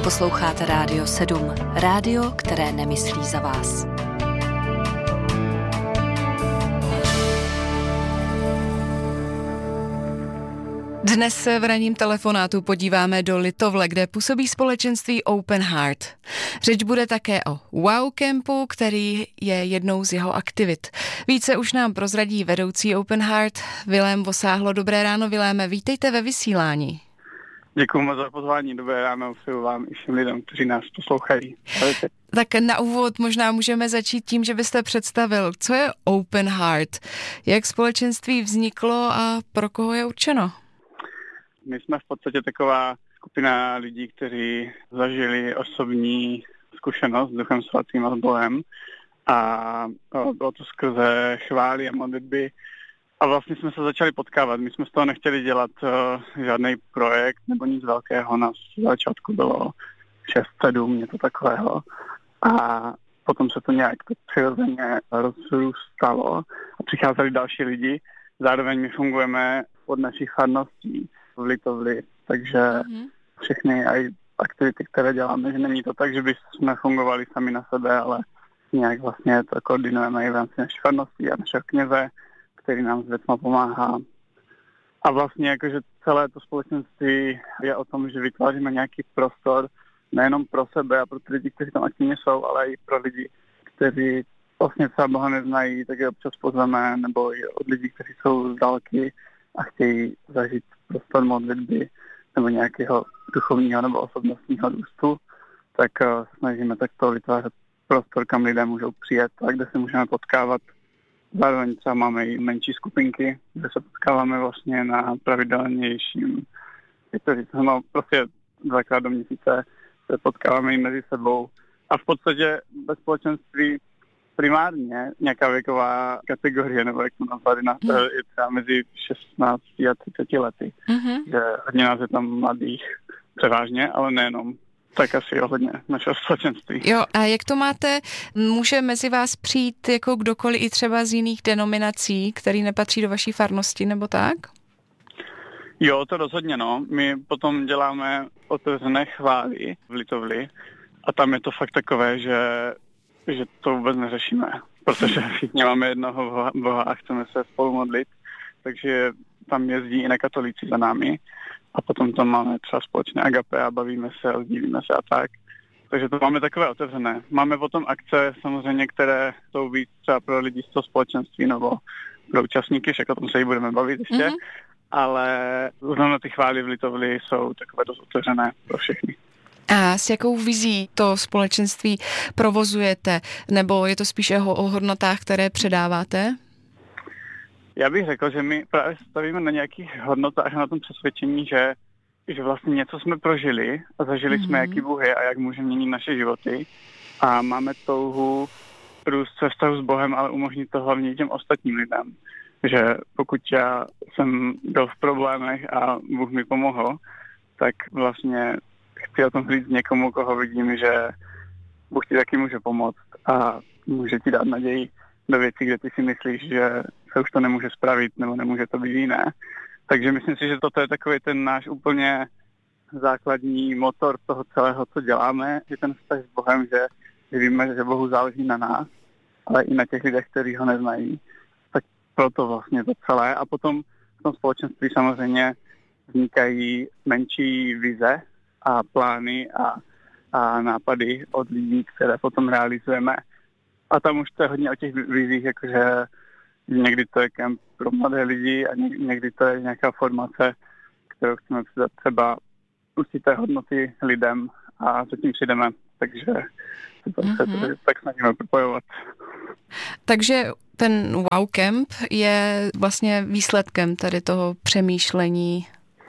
Posloucháte Rádio 7. Rádio, které nemyslí za vás. Dnes se v ranním telefonátu podíváme do Litovle, kde působí společenství Open Heart. Řeč bude také o Wow Campu, který je jednou z jeho aktivit. Více už nám prozradí vedoucí Open Heart Vilém Vosáhlo. Dobré ráno, Viléme, vítejte ve vysílání. Děkuji moc za pozvání, dobré ráno, přeju vám i všem lidem, kteří nás poslouchají. Tak na úvod možná můžeme začít tím, že byste představil, co je Open Heart, jak společenství vzniklo a pro koho je určeno. My jsme v podstatě taková skupina lidí, kteří zažili osobní zkušenost s Duchem svatým a s Bohem a bylo to skrze chvály a modlitby a vlastně jsme se začali potkávat. My jsme z toho nechtěli dělat žádný projekt nebo nic velkého. Nás v začátku bylo 6-7, něco takového a potom se to nějak přirozeně rozrůstalo a přicházeli další lidi. Zároveň my fungujeme od našich farností v Litovli, takže všechny aj aktivity, které děláme, že není to tak, že bychom fungovali sami na sebe, ale nějak vlastně to koordinujeme i v rámci naší farnosti a našeho kněze, který nám s věcma pomáhá. A vlastně jakože celé to společenství je o tom, že vytváříme nějaký prostor nejenom pro sebe a pro ty lidi, kteří tam aktivně jsou, ale i pro lidi, kteří vlastně třeba Boha neznají, tak je občas pozveme, nebo i od lidí, kteří jsou z dálky a chtějí zažít prostor modlitby nebo nějakého duchovního nebo osobnostního růstu, tak snažíme takto vytvářet prostor, kam lidé můžou přijet a kde se můžeme potkávat. Zároveň třeba máme i menší skupinky, kde se potkáváme vlastně na pravidelnějším, prostě 2krát do měsíce se potkáváme i mezi sebou. A v podstatě ve společenství primárně nějaká věková kategorie, nebo jak to nazvat, je třeba mezi 16 a 30 lety. Že hodně nás je tam mladých převážně, ale nejenom. Tak asi hodně našeho společenství. Jo, a jak to máte? Může mezi vás přijít jako kdokoliv i třeba z jiných denominací, který nepatří do vaší farnosti, nebo tak? Jo, to rozhodně, no. My potom děláme otevřené chvály v Litovli a tam je to fakt takové, že to vůbec neřešíme, protože všichni máme jednoho Boha a chceme se spolu modlit, takže tam jezdí i nekatolíci za námi a potom tam máme třeba společné agape a bavíme se a sdílíme se a tak. Takže to máme takové otevřené. Máme potom akce samozřejmě, které jsou víc třeba pro lidi z toho společenství nebo pro účastníky, však o tom se jí budeme bavit ještě, ale zrovna ty chvály v Litovli jsou takové dost otevřené pro všechny. A s jakou vizí to společenství provozujete? Nebo je to spíše o hodnotách, které předáváte? Já bych řekl, že my právě stavíme na nějakých hodnotách a na tom přesvědčení, že vlastně něco jsme prožili a zažili jsme, jaký Bůh je a jak může měnit naše životy. A máme touhu růst ve vztahu s Bohem, ale umožnit to hlavně těm ostatním lidem. Že pokud já jsem byl v problémech a Bůh mi pomohl, tak vlastně chci o tom říct někomu, koho vidím, že Bůh ti taky může pomoct a může ti dát naději do věcí, kde ty si myslíš, že se už to nemůže spravit nebo nemůže to být jiné. Takže myslím si, že toto je takový ten náš úplně základní motor toho celého, co děláme, je ten vztah s Bohem, že víme, že Bohu záleží na nás, ale i na těch lidech, kteří ho neznají. Tak proto vlastně to celé. A potom v tom společenství samozřejmě vznikají menší vize a plány a nápady od lidí, které potom realizujeme. A tam už to je hodně o těch vizích, jakože někdy to je kemp pro mladé lidi a někdy to je nějaká formace, kterou chceme přidat třeba určité hodnoty lidem a zatím přijdeme, takže se tak snažíme propojovat. Takže ten Wow Camp je vlastně výsledkem tady toho přemýšlení.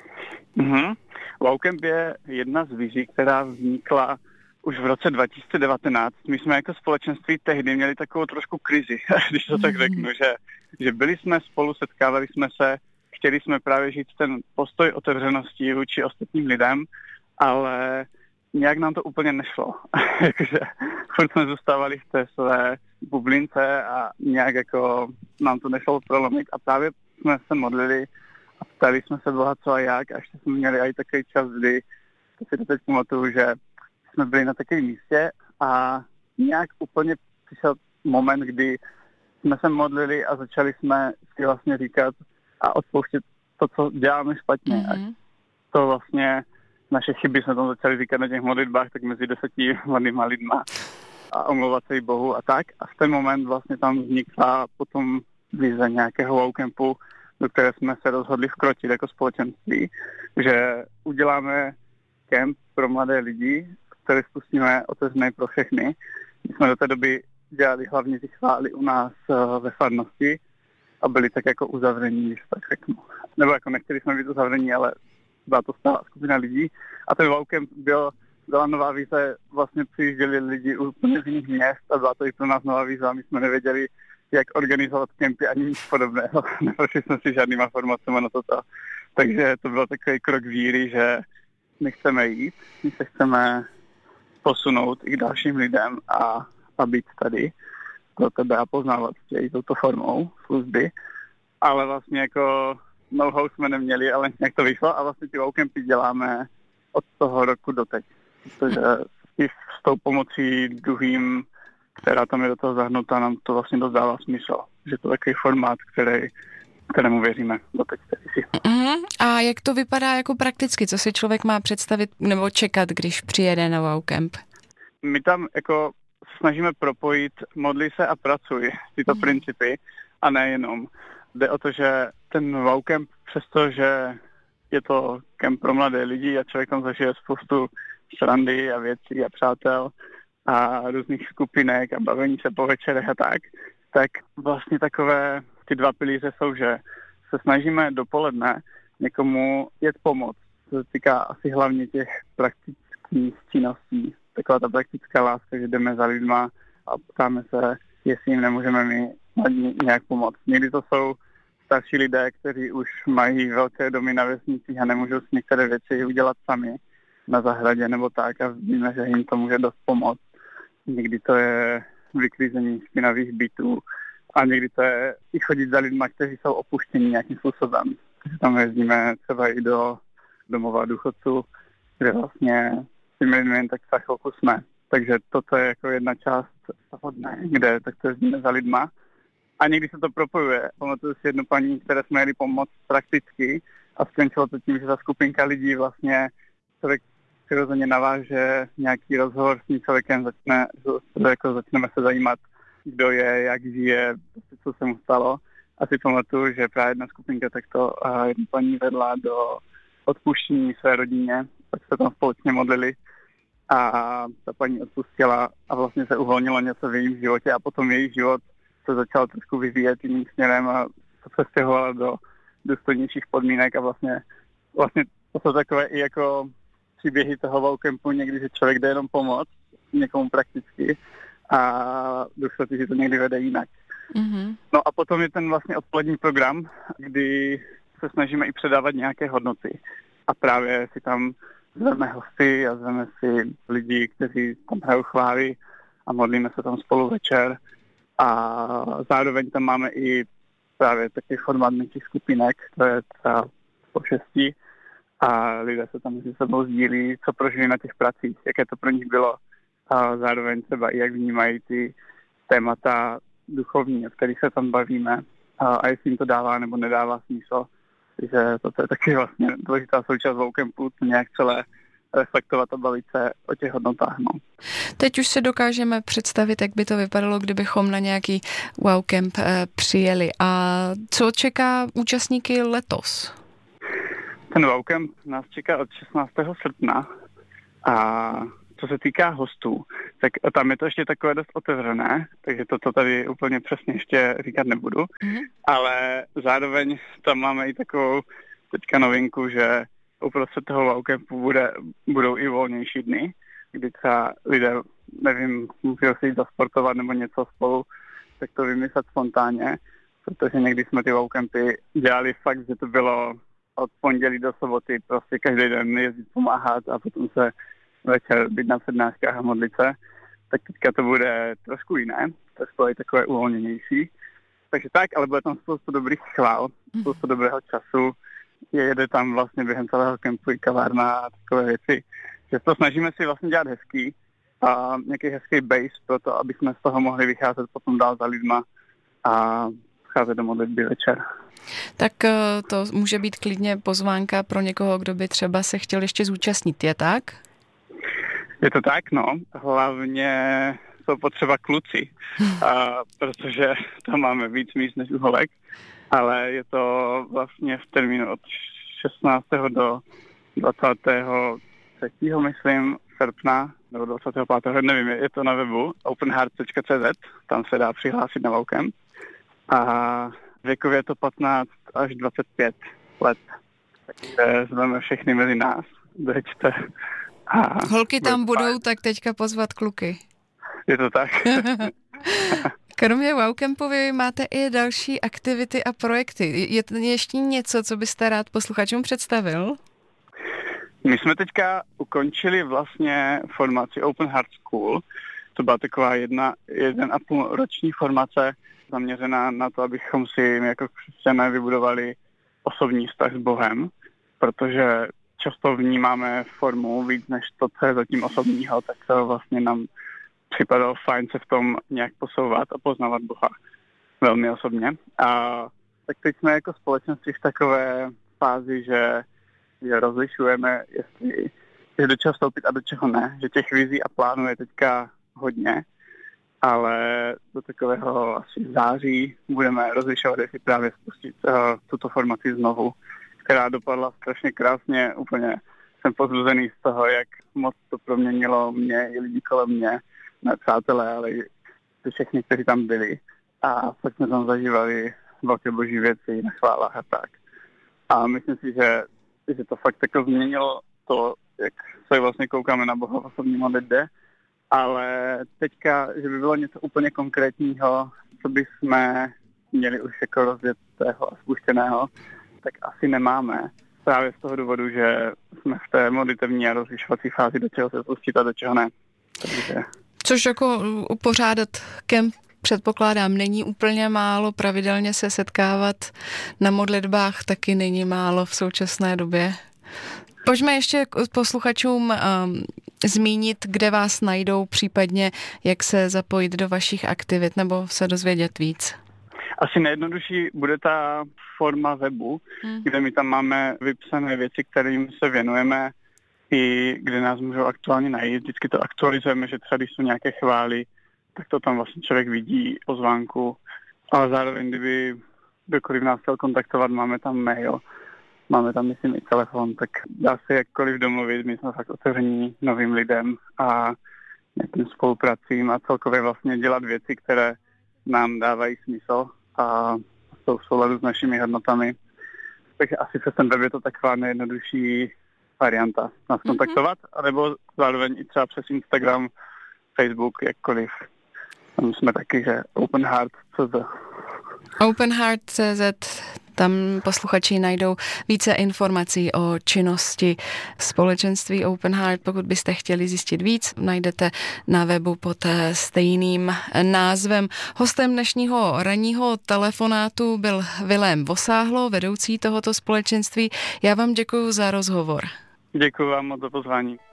Wow Camp je jedna z vizí, která vznikla už v roce 2019. My jsme jako společenství tehdy měli takovou trošku krizi, když to tak řeknu, že byli jsme spolu, setkávali jsme se, chtěli jsme právě žít ten postoj otevřenosti vůči ostatním lidem, ale nějak nám to úplně nešlo. Jakože furt jsme zůstávali v té své bublince a nějak jako nám to nešlo prolomit a právě jsme se modlili a ptali jsme se Boha co a jak a ještě jsme měli i takový čas, kdy to si teď pamatuju, že jsme byli na takovém místě a nějak úplně přišel moment, kdy jsme se modlili a začali jsme si vlastně říkat a odpouštět to, co děláme špatně. A to vlastně naše chyby jsme tam začali říkat na těch modlitbách, tak mezi 10 mladýma lidma a omlouvat se i Bohu a tak. A v ten moment vlastně tam vznikla potom vize nějakého wow campu, do které jsme se rozhodli vkročit jako společenství, že uděláme kemp pro mladé lidi, který spustíme otevřený pro všechny. My jsme do té doby dělali hlavně ty chvály u nás ve farnosti a byli tak jako uzavření, když tak řeknu. Nebo jako nechtěli jsme být uzavření, ale byla to stála skupina lidí. A ten wow camp byla nová výzva, vlastně přijížděli lidi úplně z jiných měst a byla to i pro nás nová výzva. My jsme nevěděli, jak organizovat kempy ani nic podobného. Neprošli jsme si žádnýma formacemi na toto. Takže to byl takový krok víry, že my chceme jít, my se chceme posunout i k dalším lidem a být tady pro tebe a poznávat tě i touto formou služby. Ale vlastně jako know-how jsme neměli, ale nějak to vyšlo a vlastně ty wow campy děláme od toho roku doteď. Protože i s tou pomocí druhým, která tam je do toho zahrnutá, nám to vlastně dost dává smysl. Že to je takový formát, kterému věříme doteď. A jak to vypadá jako prakticky? Co si člověk má představit nebo čekat, když přijede na wow camp? My tam jako snažíme propojit modli se a pracuj, tyto principy, a nejenom. Jde o to, že ten wow camp, přestože je to kemp pro mladé lidi a člověk tam zažije spoustu srandy a věcí a přátel a různých skupinek a bavení se po večerech a tak vlastně takové ty dva pilíře jsou, že se snažíme dopoledne někomu jet pomoct. To se týká asi hlavně těch praktických činností. Taková ta praktická láska, že jdeme za lidma a ptáme se, jestli jim nemůžeme my nějak pomoct. Někdy to jsou starší lidé, kteří už mají velké domy na vesnicích a nemůžou si některé věci udělat sami na zahradě nebo tak a víme, že jim to může dost pomoct. Někdy to je vyklízení špinavých bytů a někdy to je i chodit za lidma, kteří jsou opuštěni nějakým způsobem. Takže tam jezdíme třeba i do domova důchodců, kde vlastně s těmi lidmi jen tak za chvilku jsme. Takže toto je jako jedna část toho dne, kde tak to jezdíme za lidma. A někdy se to propojuje. Pamatuju si jednu paní, které jsme jeli pomoct prakticky a skončilo to tím, že ta skupinka lidí vlastně člověk přirozeně naváže nějaký rozhovor s tím člověkem, začneme se zajímat, kdo je, jak žije, co se mu stalo. A si pamatuju, že právě jedna skupinka takto jedna paní vedla do odpuštění své rodině, tak se tam společně modlili a ta paní odpustila a vlastně se uvolnilo něco v jejím životě a potom její život se začal trošku vyvíjet jiným směrem a se přestěhovala do důstojnějších podmínek a vlastně to jsou takové i jako příběhy toho wow campu někdy, že člověk jde jenom pomoct někomu prakticky a důsledky, že to někdy vede jinak. Mm-hmm. No a potom je ten vlastně odpolední program, kdy se snažíme i předávat nějaké hodnoty a právě si tam zveme hosty a zveme si lidi, kteří tam hrajou chvály a modlíme se tam spolu večer a zároveň tam máme i právě takový formát menších skupinek, to je třeba po 6 a lidé se tam mezi sebou sdílí, co prožili na těch pracích, jaké to pro nich bylo a zároveň třeba i jak vnímají ty témata duchovní, o kterých se tam bavíme a jestli jim to dává nebo nedává smysl. Takže to je taky vlastně důležitá součást wow campu, to nějak celé reflektovat a bavit se o těch hodnotách. No. Teď už si dokážeme představit, jak by to vypadalo, kdybychom na nějaký wow camp přijeli. A co čeká účastníky letos? Ten wow camp nás čeká od 16. srpna a co se týká hostů, tak tam je to ještě takové dost otevřené, takže to tady úplně přesně ještě říkat nebudu, ale zároveň tam máme i takovou teďka novinku, že uprostřed toho wow campu budou i volnější dny, kdy třeba lidé, nevím, můžou si jít zasportovat nebo něco spolu, tak to vymyslet spontánně, protože někdy jsme ty wow campy dělali fakt, že to bylo od pondělí do soboty, prostě každý den jezdit pomáhat a potom se večer být na přednáškách a modlit se, tak teďka to bude trošku jiné, to je takové uvolněnější. Takže tak, ale bude tam spoustu dobrých chvál, spoustu dobrého času, jede tam vlastně během celého kempu i kavárna a takové věci. Že to snažíme si vlastně dělat hezký a nějaký hezký base pro to, aby jsme z toho mohli vycházet potom dál za lidma a scházet do modlitby večer. Tak to může být klidně pozvánka pro někoho, kdo by třeba se chtěl ještě zúčastnit, je tak? Je to tak, no. Hlavně jsou potřeba kluci, protože tam máme víc míst než u holek, ale je to vlastně v termínu od 16. do 23. myslím, srpna, nebo 25. nevím, je to na webu openheart.cz, tam se dá přihlásit na WowCamp. A věkově je to 15 až 25 let. Takže zveme všechny mezi nás, běžte. Holky tam budou, tak teďka pozvat kluky. Je to tak. Kromě WowCampu máte i další aktivity a projekty. Je to ještě něco, co byste rád posluchačům představil? My jsme teďka ukončili vlastně formaci Open Heart School. To byla taková 1,5 roční formace zaměřená na to, abychom si jako křesťané vybudovali osobní vztah s Bohem, protože často vnímáme formu víc než to, co je zatím osobního, tak to vlastně nám připadalo fajn se v tom nějak posouvat a poznávat Boha velmi osobně. A tak teď jsme jako společenství v takové fázi, že rozlišujeme, jestli je do čeho vstoupit a do čeho ne, že těch vizí a plánů je teďka hodně, ale do takového asi září budeme rozlišovat, jestli právě spustit tuto formaci znovu, která dopadla strašně krásně, úplně jsem pozbuzený z toho, jak moc to proměnilo mě i lidi kolem mě, ne přátelé, ale i všechny, kteří tam byli. A pak jsme tam zažívali velké boží věci na chválách a tak. A myslím si, že to fakt jako změnilo to, jak se vlastně koukáme na Boha v osobní modlitbě, ale teďka, že by bylo něco úplně konkrétního, co bychom měli už jako rozjetého a spuštěného, tak asi nemáme. Právě z toho důvodu, že jsme v té modlitevní a rozlišovací fázi, do čeho se pustit a do čeho ne. Takže... Což jako upořádat kemp, předpokládám, není úplně málo, pravidelně se setkávat na modlitbách taky není málo v současné době. Pojďme ještě posluchačům zmínit, kde vás najdou, případně jak se zapojit do vašich aktivit nebo se dozvědět víc. Asi nejjednodušší bude ta forma webu, kde my tam máme vypsané věci, kterým se věnujeme i kde nás můžou aktuálně najít. Vždycky to aktualizujeme, že třeba když jsou nějaké chvály, tak to tam vlastně člověk vidí pozvánku, ale zároveň, kdyby kdokoliv nás chtěl kontaktovat, máme tam mail, máme tam, myslím, i telefon, tak dá se jakkoliv domluvit, my jsme fakt otevření novým lidem a nějakým spolupracím a celkově vlastně dělat věci, které nám dávají smysl a jsou v souladu s našimi hodnotami. Takže asi přes ten web je to taková nejjednodušší varianta nás kontaktovat, anebo zároveň i třeba přes Instagram, Facebook, jakkoliv. Tam jsme taky, že openheart.cz. Openheart.cz, tam posluchači najdou více informací o činnosti společenství Open Heart. Pokud byste chtěli zjistit víc, najdete na webu pod stejným názvem. Hostem dnešního ranního telefonátu byl Vilém Vosáhlo, vedoucí tohoto společenství. Já vám děkuji za rozhovor. Děkuji vám moc za pozvání.